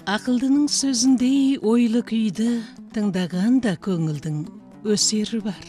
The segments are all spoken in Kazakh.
Ақылдының сөзіндей ойлы күйді тыңдаған да көңілдің өсері бар.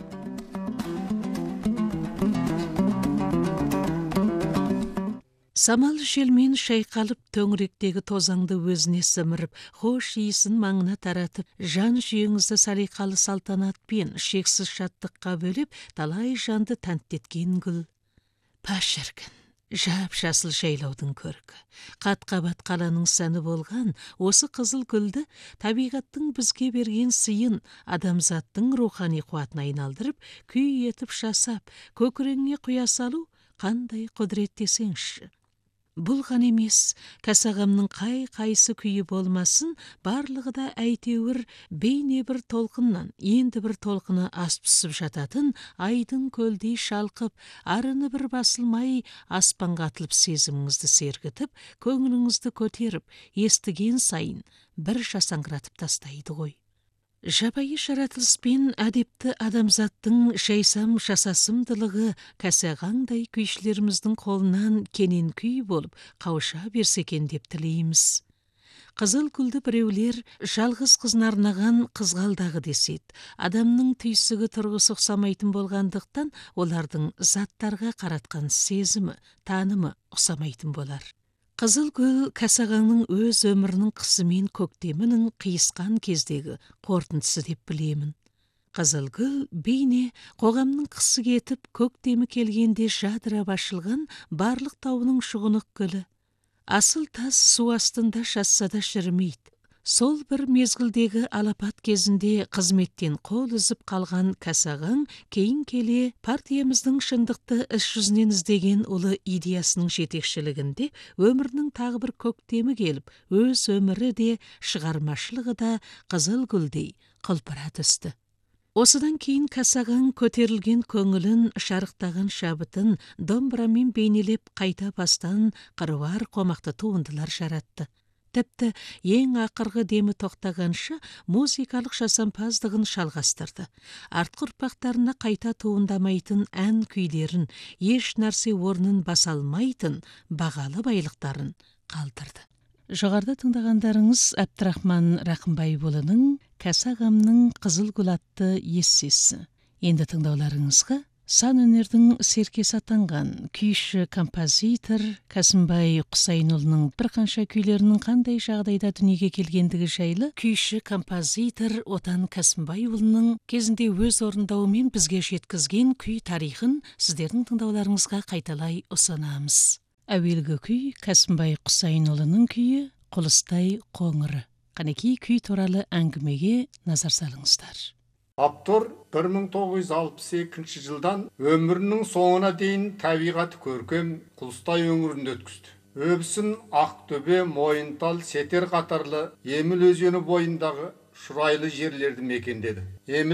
Самал желмен шайқалып төңіректегі тозаңды өзіне сіміріп, хош иісін маңына таратып, жан жүйеңізді салиқалы салтанатпен шексіз шаттыққа бөліп, талай жанды тәнттеткен гүл. Пашіркін, жап-жасыл жайлаудың көркі, қат-қабат қаланың сәні болған осы қызыл гүлді табиғаттың бізге берген сыйын адамзаттың рухани қуатына айналдырып, күй етіп жасап, көкірегіңе құя салу қандай құдірет десеңші. Бұл ғана емес, кәсағамның қай-қайсы күйі болмасын, барлығы да әйтеуір бейне бір толқыннан, енді бір толқыны асып түсіп жататын айдың көлдей шалқып, арыны бір басылмай аспанға атылып сезіміңізді сергітіп, көңіліңізді көтеріп, естіген сайын бір жасаңқыратып тастайды ғой. Жабайы жаратылыспен әдепті адамзаттың жайсам жасасымдылығы кәсәғаңдай күйшілеріміздің қолынан кенен күй болып қауыша берсе екен деп тілейміз. Қызыл гүлді біреулер жалғыз қызына арнаған қызғалдағы деседі. Адамның түйсігі тұрғысы ұқсамайтын болғандықтан, олардың заттарға қаратқан сезімі, танымы ұқсамайтын болар. Қызыл гүл кәсағаңның өз өмірінің қысы мен көктемінің қиысқан кездегі қорытындысы деп білемін. Қызыл гүл бейне қоғамның қысы кетіп, көктемі келгенде жадырап ашылған барлық тауының шұғынық гүлі. Асыл тас су астында жатса да шірімейді. Сол бір мезгілдегі алапат кезінде қызметтен қол үзіп қалған кәсағаң кейін келе партиямыздың шындықты іс жүзінен іздеген ұлы идеясының жетекшілігінде өмірінің тағы бір көктемі келіп, өз өмірі де шығармашылығы да қызыл гүлдей құлпыра түсті. Осыдан кейін кәсағаң көтерілген көңілін, шарықтаған шабытын домбырамен бейнелеп қайта бастан қыруар қомақты туындылар жаратты. Тіпті ең ақырғы демі тоқтағанша музыкалық жасампаздығын жалғастырды. Артқы ұрпақтарына қайта туындамайтын ән күйлерін, еш нәрсе орнын баса алмайтын бағалы байлықтарын қалдырды. Жоғарыда тыңдағандарыңыз Әбдірахман Рақымбайұлының «Кәсағамның қызыл гүл» атты эссесі. Енді тыңдауларыңызға сан өнердің серкесі атанған күйші композитор Кәсімбай Құсайынұлының бірқанша күйлерінің қандай жағдайда дүниеге келгендігі жайлы күйші композитор Отан Кәсімбайұлының кезінде өз орындауымен бізге жеткізген күй тарихын сіздердің тыңдауларыңызға қайталай ұсынамыз. Әуелгі күй Кәсімбай Құсайынұлының күйі «Құлыстай қоңыры». Қанекей күй туралы әңгімеге назар салыңыздар. Автор 1962 жылдан өмірінің соңына дейін табиғаты көркем Құлыстай өңірінде өткізді. Өбісін Ақтөбе, Мойынтал, Сетер қатарлы Еміл өзені бойындағы шұрайлы жерлерді мекендеді.